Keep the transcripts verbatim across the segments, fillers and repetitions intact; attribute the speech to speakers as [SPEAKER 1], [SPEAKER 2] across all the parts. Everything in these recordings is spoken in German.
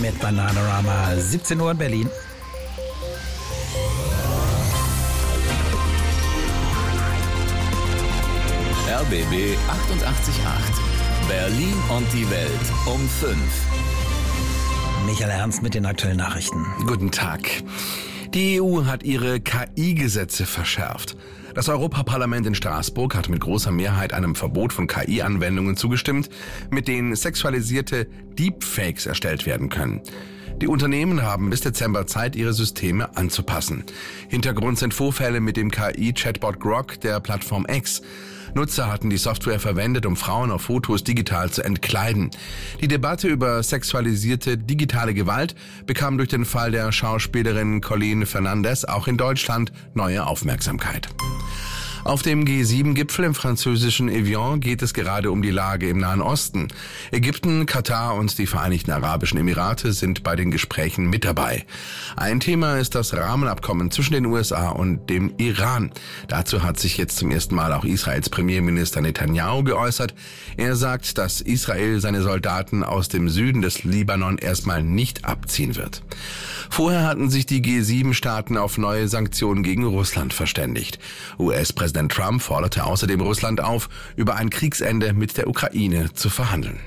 [SPEAKER 1] mit Bananarama. siebzehn Uhr in Berlin.
[SPEAKER 2] R B B achtundachtzig Komma acht. Berlin und die Welt um fünf.
[SPEAKER 1] Michael Ernst mit den aktuellen Nachrichten.
[SPEAKER 3] Guten Tag. Die E U hat ihre K I-Gesetze verschärft. Das Europaparlament in Straßburg hat mit großer Mehrheit einem Verbot von K I-Anwendungen zugestimmt, mit denen sexualisierte Deepfakes erstellt werden können. Die Unternehmen haben bis Dezember Zeit, ihre Systeme anzupassen. Hintergrund sind Vorfälle mit dem K I-Chatbot Grok der Plattform X. Nutzer hatten die Software verwendet, um Frauen auf Fotos digital zu entkleiden. Die Debatte über sexualisierte digitale Gewalt bekam durch den Fall der Schauspielerin Colleen Fernandez auch in Deutschland neue Aufmerksamkeit. Auf dem G sieben Gipfel im französischen Evian geht es gerade um die Lage im Nahen Osten. Ägypten, Katar und die Vereinigten Arabischen Emirate sind bei den Gesprächen mit dabei. Ein Thema ist das Rahmenabkommen zwischen den U S A und dem Iran. Dazu hat sich jetzt zum ersten Mal auch Israels Premierminister Netanyahu geäußert. Er sagt, dass Israel seine Soldaten aus dem Süden des Libanon erstmal nicht abziehen wird. Vorher hatten sich die G sieben Staaten auf neue Sanktionen gegen Russland verständigt. U S-Präsident Trump forderte außerdem Russland auf, über ein Kriegsende mit der Ukraine zu verhandeln.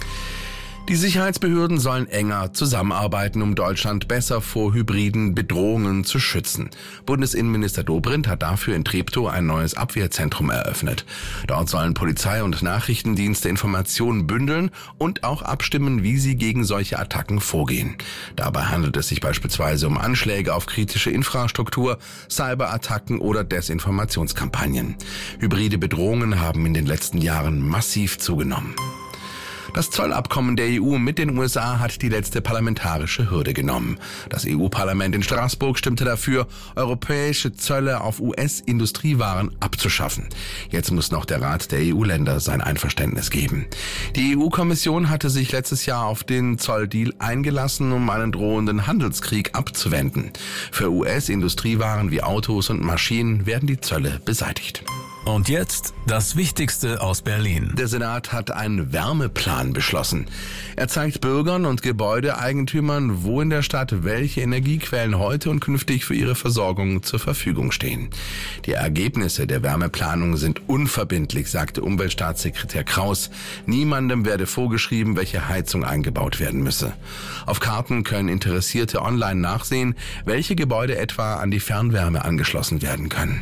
[SPEAKER 3] Die Sicherheitsbehörden sollen enger zusammenarbeiten, um Deutschland besser vor hybriden Bedrohungen zu schützen. Bundesinnenminister Dobrindt hat dafür in Treptow ein neues Abwehrzentrum eröffnet. Dort sollen Polizei und Nachrichtendienste Informationen bündeln und auch abstimmen, wie sie gegen solche Attacken vorgehen. Dabei handelt es sich beispielsweise um Anschläge auf kritische Infrastruktur, Cyberattacken oder Desinformationskampagnen. Hybride Bedrohungen haben in den letzten Jahren massiv zugenommen. Das Zollabkommen der E U mit den U S A hat die letzte parlamentarische Hürde genommen. Das E U-Parlament in Straßburg stimmte dafür, europäische Zölle auf U S-Industriewaren abzuschaffen. Jetzt muss noch der Rat der E U-Länder sein Einverständnis geben. Die E U-Kommission hatte sich letztes Jahr auf den Zolldeal eingelassen, um einen drohenden Handelskrieg abzuwenden. Für U S-Industriewaren wie Autos und Maschinen werden die Zölle beseitigt.
[SPEAKER 2] Und jetzt das Wichtigste aus Berlin.
[SPEAKER 3] Der Senat hat einen Wärmeplan beschlossen. Er zeigt Bürgern und Gebäudeeigentümern, wo in der Stadt welche Energiequellen heute und künftig für ihre Versorgung zur Verfügung stehen. Die Ergebnisse der Wärmeplanung sind unverbindlich, sagte Umweltstaatssekretär Kraus. Niemandem werde vorgeschrieben, welche Heizung eingebaut werden müsse. Auf Karten können Interessierte online nachsehen, welche Gebäude etwa an die Fernwärme angeschlossen werden können.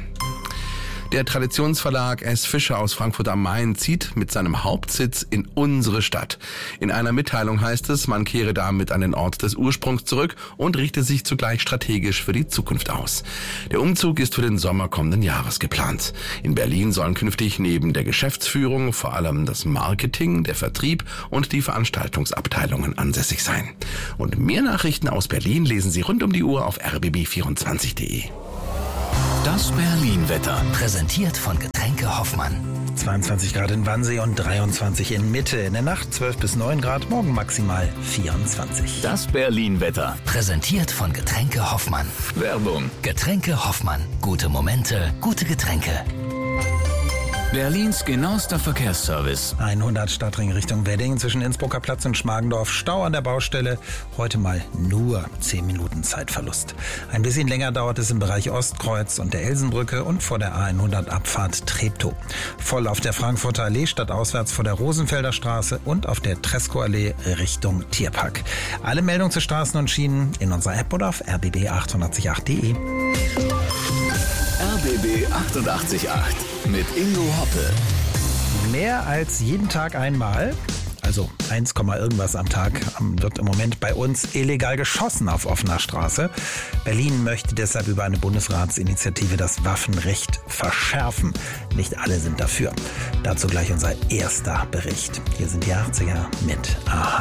[SPEAKER 3] Der Traditionsverlag S. Fischer aus Frankfurt am Main zieht mit seinem Hauptsitz in unsere Stadt. In einer Mitteilung heißt es, man kehre damit an den Ort des Ursprungs zurück und richte sich zugleich strategisch für die Zukunft aus. Der Umzug ist für den Sommer kommenden Jahres geplant. In Berlin sollen künftig neben der Geschäftsführung vor allem das Marketing, der Vertrieb und die Veranstaltungsabteilungen ansässig sein. Und mehr Nachrichten aus Berlin lesen Sie rund um die Uhr auf r b b vierundzwanzig punkt de.
[SPEAKER 2] Das Berlin-Wetter.
[SPEAKER 4] Präsentiert von Getränke Hoffmann.
[SPEAKER 1] zweiundzwanzig Grad in Wannsee und dreiundzwanzig in Mitte. In der Nacht zwölf bis neun Grad, morgen maximal vierundzwanzig.
[SPEAKER 2] Das Berlin-Wetter.
[SPEAKER 4] Präsentiert von Getränke Hoffmann.
[SPEAKER 2] Werbung.
[SPEAKER 4] Getränke Hoffmann. Gute Momente, gute Getränke.
[SPEAKER 2] Berlins genauester Verkehrsservice.
[SPEAKER 1] hundert Stadtring Richtung Wedding zwischen Innsbrucker Platz und Schmargendorf. Stau an der Baustelle. Heute mal nur zehn Minuten Zeitverlust. Ein bisschen länger dauert es im Bereich Ostkreuz und der Elsenbrücke und vor der A hundert Abfahrt Treptow. Voll auf der Frankfurter Allee stadtauswärts vor der Rosenfelder Straße und auf der Treskow-Allee Richtung Tierpark. Alle Meldungen zu Straßen und Schienen in unserer App oder auf r b b achtundachtzig Komma acht punkt de.
[SPEAKER 2] R B B achtundachtzig Komma acht mit Ingo Hoppe.
[SPEAKER 1] Mehr als jeden Tag einmal, also eins, irgendwas am Tag, wird im Moment bei uns illegal geschossen auf offener Straße. Berlin möchte deshalb über eine Bundesratsinitiative das Waffenrecht verschärfen. Nicht alle sind dafür. Dazu gleich unser erster Bericht. Hier sind die achtziger mit Aha.